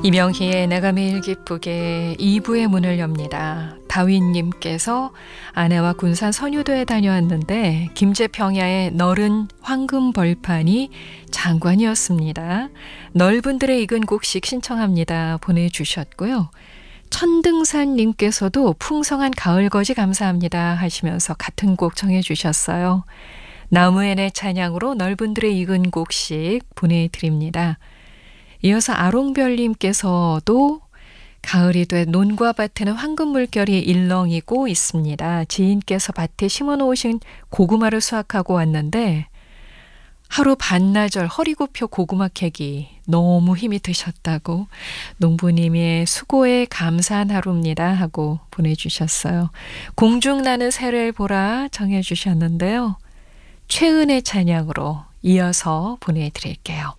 이명희의 내가 매일 기쁘게 2부의 문을 엽니다. 다윈님께서 아내와 군산 선유도에 다녀왔는데 김제평야의 너른 황금 벌판이 장관이었습니다. 넓은들의 익은 곡식 신청합니다. 보내주셨고요. 천등산님께서도 풍성한 가을거지 감사합니다 하시면서 같은 곡 정해주셨어요. 나무의 내 찬양으로 넓은들의 익은 곡식 보내드립니다. 이어서 아롱별님께서도 가을이 돼 논과 밭에는 황금 물결이 일렁이고 있습니다. 지인께서 밭에 심어놓으신 고구마를 수확하고 왔는데 하루 반나절 허리 굽혀 고구마 캐기 너무 힘이 드셨다고 농부님의 수고에 감사한 하루입니다 하고 보내주셨어요. 공중나는 새를 보라 정해주셨는데요. 최은의 찬양으로 이어서 보내드릴게요.